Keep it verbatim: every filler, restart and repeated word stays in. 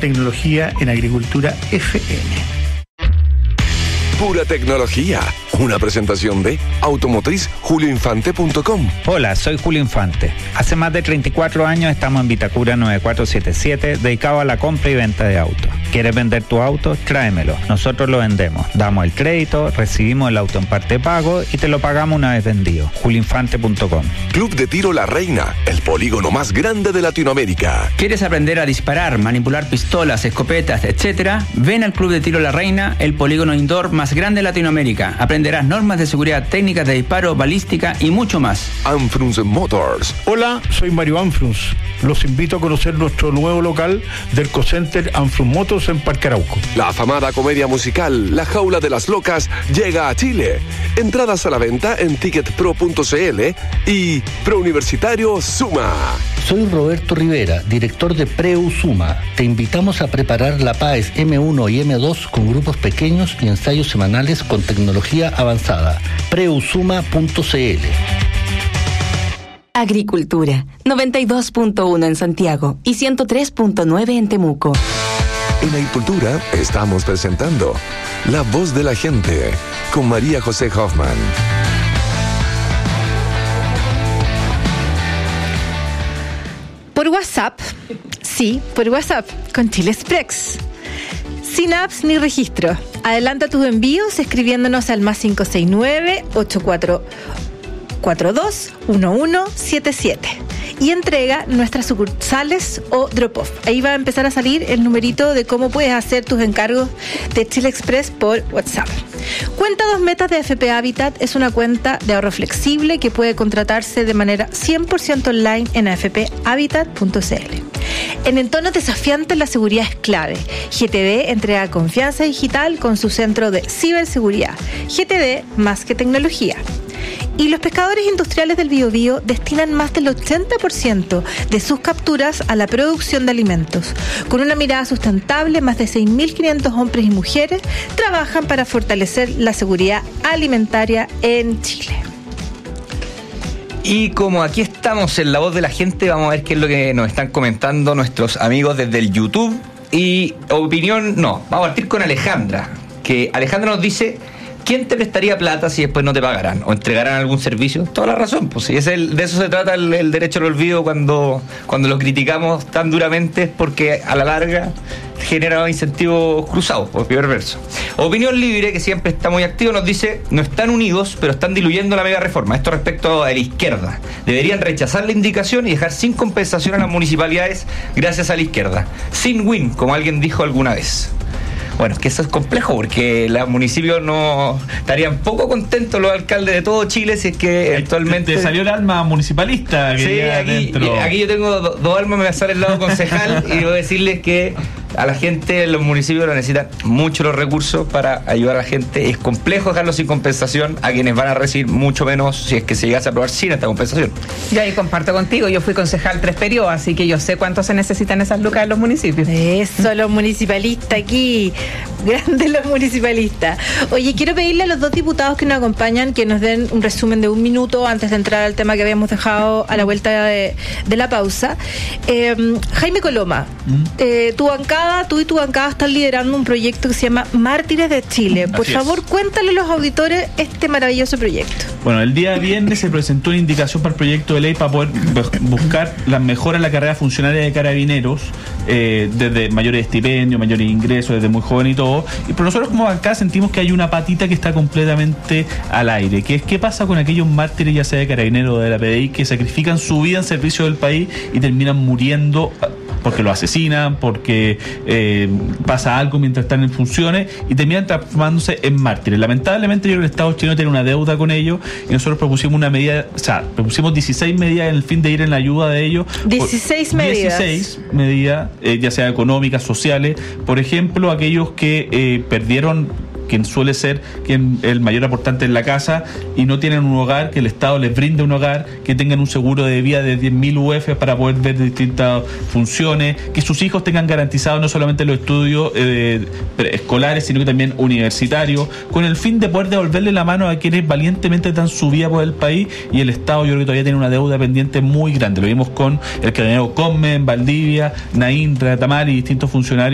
tecnología en agricultura F N. Pura tecnología. Una presentación de automotriz julio infante punto com. Hola, soy Julio Infante. Hace más de treinta y cuatro años estamos en Vitacura nueve cuatro siete siete, dedicado a la compra y venta de autos. ¿Quieres vender tu auto? Tráemelo. Nosotros lo vendemos. Damos el crédito, recibimos el auto en parte pago y te lo pagamos una vez vendido. julio infante punto com. Club de Tiro La Reina, el polígono más grande de Latinoamérica. ¿Quieres aprender a disparar, manipular pistolas, escopetas, etcétera? Ven al Club de Tiro La Reina, el polígono indoor más grande de Latinoamérica. Aprenderás normas de seguridad, técnicas de disparo, balística y mucho más. Anfrunz Motors. Hola, soy Mario Anfrunz. Los invito a conocer nuestro nuevo local del Cocenter Anfrunz Motors en Parque Arauco. La afamada comedia musical La Jaula de las Locas llega a Chile. Entradas a la venta en ticket pro punto c l y Prouniversitario Suma. Soy Roberto Rivera, director de Preu Suma. Te invitamos a preparar la PAES eme uno y eme dos con grupos pequeños y ensayos semanales con tecnología avanzada. preu suma punto c l. Agricultura, noventa y dos punto uno en Santiago y ciento tres punto nueve en Temuco. En Agricultura estamos presentando La Voz de la Gente con María José Hoffman. Por WhatsApp, sí, por WhatsApp, con Chile Express. Sin apps ni registro. Adelanta tus envíos escribiéndonos al más cinco seis nueve, ocho cuatro cuatro dos, uno uno siete siete y entrega nuestras sucursales o drop-off. Ahí va a empezar a salir el numerito de cómo puedes hacer tus encargos de Chile Express por WhatsApp. Cuenta dos metas de F P Habitat es una cuenta de ahorro flexible que puede contratarse de manera cien por ciento online en a f p habitat punto c l. En entornos desafiantes la seguridad es clave. G T D entrega confianza digital con su centro de ciberseguridad. G T D más que tecnología. Y los pescadores industriales del Biobío destinan más del ochenta por ciento de sus capturas a la producción de alimentos. Con una mirada sustentable, más de seis mil quinientos hombres y mujeres trabajan para fortalecer la seguridad alimentaria en Chile. Y como aquí estamos en La Voz de la Gente, vamos a ver qué es lo que nos están comentando nuestros amigos desde el YouTube. Y opinión, no, vamos a partir con Alejandra, que Alejandra nos dice: ¿quién te prestaría plata si después no te pagarán o entregarán algún servicio? Toda la razón, pues si es el, de eso se trata el, el derecho al olvido cuando, cuando lo criticamos tan duramente, porque a la larga genera incentivos cruzados, por perverso. Opinión Libre, que siempre está muy activo, nos dice: no están unidos, pero están diluyendo la mega reforma. Esto respecto a la izquierda. Deberían rechazar la indicación y dejar sin compensación a las municipalidades gracias a la izquierda. Sin win, como alguien dijo alguna vez. Bueno, es que eso es complejo porque los municipios no estarían poco contentos, los alcaldes de todo Chile, si es que eventualmente... Te salió el alma municipalista que sí, aquí, dentro. aquí yo tengo do, dos almas, me sale el lado concejal y voy a decirles que a la gente, los municipios lo necesitan mucho los recursos para ayudar a la gente. Es complejo dejarlo sin compensación a quienes van a recibir mucho menos si es que se llegase a aprobar sin esta compensación. Yo ahí comparto contigo, yo fui concejal tres periodos, así que yo sé cuánto se necesitan esas lucas en los municipios. Eso, los municipalistas aquí, grandes los municipalistas. Oye, quiero pedirle a los dos diputados que nos acompañan que nos den un resumen de un minuto antes de entrar al tema que habíamos dejado a la vuelta de, de la pausa. Eh, Jaime Coloma, ¿Mm? eh, tu bancada Tú y tu bancada están liderando un proyecto que se llama Mártires de Chile. Por Así favor, es. Cuéntale a los auditores este maravilloso proyecto. Bueno, el día viernes se presentó una indicación para el proyecto de ley para poder buscar las mejoras en la carrera funcionaria de carabineros, eh, desde mayores estipendios, mayores ingresos, desde muy joven y todo. Y pero nosotros como bancada sentimos que hay una patita que está completamente al aire, que es qué pasa con aquellos mártires, ya sea de carabineros o de la P D I, que sacrifican su vida en servicio del país y terminan muriendo porque lo asesinan, porque eh, pasa algo mientras están en funciones y terminan transformándose en mártires. Lamentablemente yo creo que el Estado chileno tiene una deuda con ellos y nosotros propusimos una medida, o sea, propusimos dieciséis medidas en el fin de ir en la ayuda de ellos. dieciséis medidas. dieciséis medidas, eh, ya sea económicas, sociales. Por ejemplo, aquellos que eh, perdieron, quien suele ser quien el mayor aportante en la casa y no tienen un hogar, que el Estado les brinde un hogar, que tengan un seguro de vida de diez mil U F para poder ver distintas funciones, que sus hijos tengan garantizados no solamente los estudios eh, escolares, sino que también universitarios, con el fin de poder devolverle la mano a quienes valientemente dan su vida por el país. Y el Estado yo creo que todavía tiene una deuda pendiente muy grande. Lo vimos con el carabinero Come en Valdivia, Naín, Ratamar y distintos funcionarios